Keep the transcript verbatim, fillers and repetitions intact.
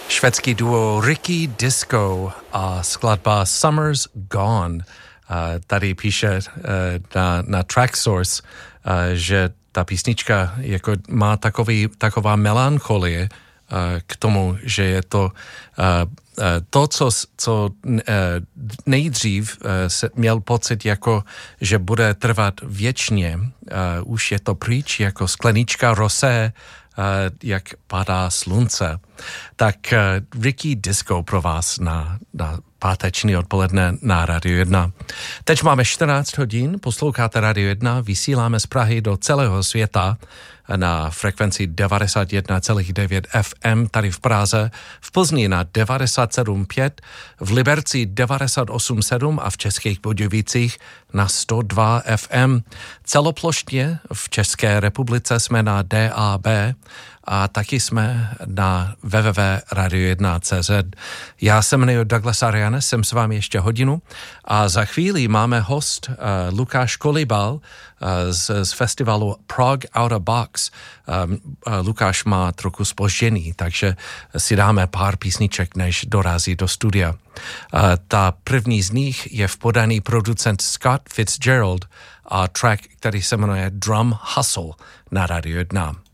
Švédský duo Ricky Disco a skladba Summer's Gone. Tady píše na, na Tracksource, že ta písnička jako má takový, taková melancholie k tomu, že je to to, co, co nejdřív se měl pocit, jako že bude trvat věčně. Už je to pryč, jako sklenička rosé, jak padá slunce. Tak Ricky Disco pro vás na, na páteční odpoledne na Radio jedna. Teď máme čtrnáct hodin, posloucháte Radio jedna, vysíláme z Prahy do celého světa na frekvenci devadesát jedna celá devět F M tady v Praze, v Plzni na devadesát sedm celá pět, v Liberci devadesát osm celá sedm a v Českých Budějovicích na sto dva F M. Celoplošně v České republice jsme na D A B a taky jsme na w w w tečka radio jedna tečka c z. Já se jmenuji Douglas Ariane, jsem s vámi ještě hodinu a za chvíli máme host uh, Lukáš Kolibal uh, z, z festivalu Prague Out of Box. Um, uh, Lukáš má trochu zpoždění, takže si dáme pár písniček, než dorazí do studia. Uh, ta první z nich je v podaný producent Scott Fitzgerald a track, který se jmenuje Drum Hustle na Radio jedna.